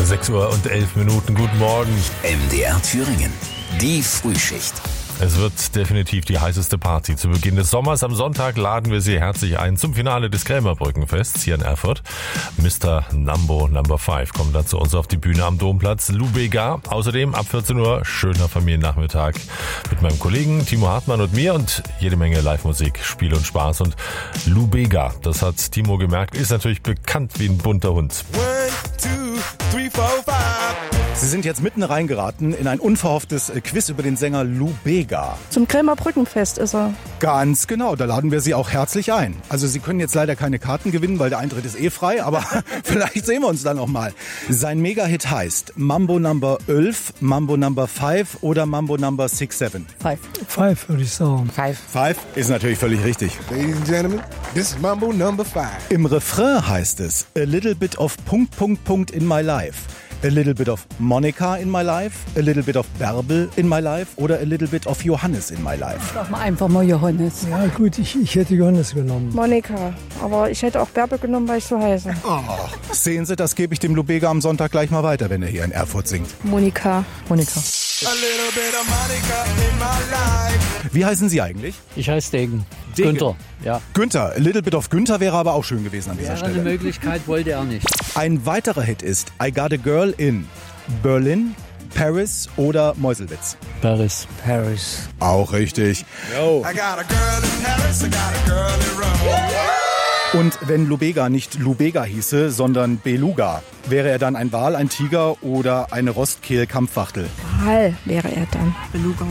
6 Uhr und 11 Minuten. Guten Morgen. MDR Thüringen. Die Frühschicht. Es wird definitiv die heißeste Party zu Beginn des Sommers. Am Sonntag laden wir Sie herzlich ein zum Finale des Krämerbrückenfests hier in Erfurt. Mr. Numbo No. 5 kommt dann zu uns auf die Bühne am Domplatz. Lou Bega. Außerdem ab 14 Uhr schöner Familiennachmittag mit meinem Kollegen Timo Hartmann und mir und jede Menge Live-Musik, Spiel und Spaß. Und Lou Bega, das hat Timo gemerkt, ist natürlich bekannt wie ein bunter Hund. 1, 2, 3, 4, 5. Sie sind jetzt mitten reingeraten in ein unverhofftes Quiz über den Sänger Lou Bega. Zum Krämerbrückenfest ist er. Ganz genau, da laden wir Sie auch herzlich ein. Also Sie können jetzt leider keine Karten gewinnen, weil der Eintritt ist frei, aber vielleicht sehen wir uns dann noch mal. Sein Mega-Hit heißt Mambo No. 11, Mambo No. 5 oder Mambo No. 6, 7. 5 würde ich sagen. 5 ist natürlich völlig richtig. Ladies and gentlemen, this is Mambo No. 5. Im Refrain heißt es A little bit of ... in my life. A little bit of Monica in my life, a little bit of Bärbel in my life oder a little bit of Johannes in my life. Sag mal einfach mal Johannes. Ja gut, ich hätte Johannes genommen. Monika. Aber ich hätte auch Bärbel genommen, weil ich so heiße. Sehen Sie, das gebe ich dem Lou Bega am Sonntag gleich mal weiter, wenn er hier in Erfurt singt. Monika. Monika. A little bit of Monica in my life. Wie heißen Sie eigentlich? Ich heiße Degen. Degen. Günther, ja. Günther. A little bit of Günther wäre aber auch schön gewesen an dieser Wäre eine Stelle. Möglichkeit, wollte er nicht. Ein weiterer Hit ist I Got a Girl in Berlin, Paris oder Meuselwitz. Paris. Auch richtig. I got a girl in Paris, I got a girl in Rome. Und wenn Lou Bega nicht Lou Bega hieße, sondern Beluga, wäre er dann ein Wal, ein Tiger oder eine Rostkehl-Kampfwachtel? Wal wäre er dann. Beluga.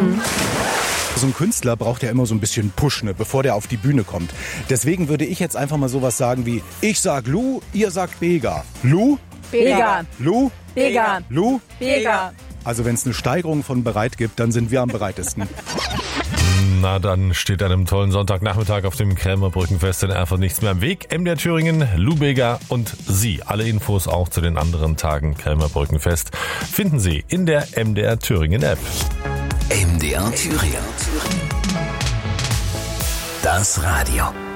So ein Künstler braucht ja immer so ein bisschen Push, ne, bevor der auf die Bühne kommt. Deswegen würde ich jetzt einfach mal sowas sagen wie, ich sag Lou, ihr sagt Bega. Lou? Bega. Lou? Bega. Lou? Bega. Also wenn es eine Steigerung von bereit gibt, dann sind wir am bereitesten. Na, dann steht einem tollen Sonntagnachmittag auf dem Krämerbrückenfest in Erfurt nichts mehr im Weg. MDR Thüringen, Lou Bega und Sie. Alle Infos auch zu den anderen Tagen Krämerbrückenfest finden Sie in der MDR Thüringen App. MDR Thüringen. Das Radio.